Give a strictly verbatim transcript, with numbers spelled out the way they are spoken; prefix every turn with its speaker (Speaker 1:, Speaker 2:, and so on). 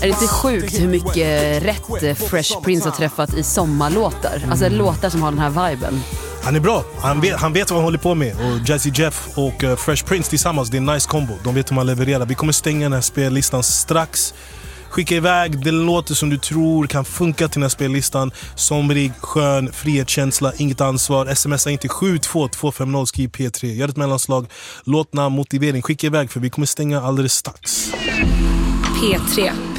Speaker 1: det inte sjukt hur mycket rätt Fresh Prince har träffat i sommarlåtar? Alltså låtar som har den här viben.
Speaker 2: Han är bra, han vet, han vet vad han håller på med. Och Jazzy Jeff och uh, Fresh Prince tillsammans, det är en nice combo. De vet hur man levererar. Vi kommer stänga den här spellistan strax. Skicka iväg den låter som du tror kan funka till den här spellistan. Somrig, skön, frihetskänsla, inget ansvar. Smsa in till sju två två fem noll, skriv P tre. Gör ett mellanslag, låtnamn, motivering. Skicka iväg för vi kommer stänga alldeles strax.
Speaker 3: P tre.